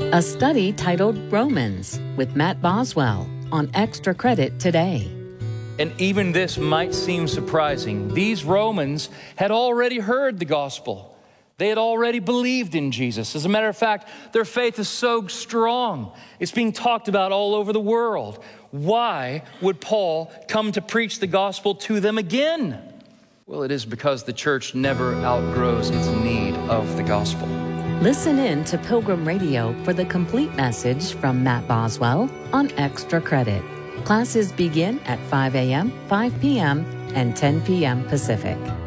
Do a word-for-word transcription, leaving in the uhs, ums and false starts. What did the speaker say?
A study titled Romans with Matt Boswell on Extra Credit today. And even this might seem surprising. These Romans had already heard the gospel. They had already believed in Jesus. As a matter of fact, their faith is so strong. It's being talked about all over the world. Why would Paul come to preach the gospel to them again? Well, it is because the church never outgrows its need of the gospel. Listen in to Pilgrim Radio for the complete message from Matt Boswell on Extra Credit. Classes begin at five a.m., five p.m., and ten p.m. Pacific.